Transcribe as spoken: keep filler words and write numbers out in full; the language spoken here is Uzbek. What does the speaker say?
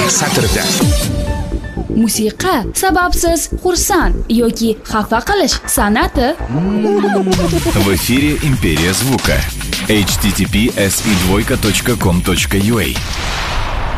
satrda. Musiqa sababsiz xursand yoki xafa qilish san'ati. В эфире Империя звука. эйч ти ти пи эс и двойка точка ком точка ю а